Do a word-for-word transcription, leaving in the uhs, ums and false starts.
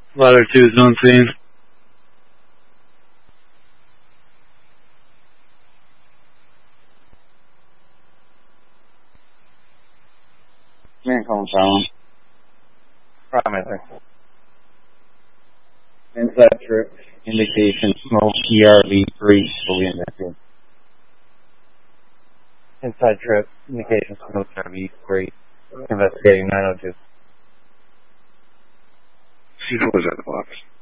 Ladder two is on scene. Man, calling Fallon. Primary. Inside trip. Indication smoke E R V three fully injected. Inside trip. Indication smoke E R V three. Investigating nine oh two. Who was at the box?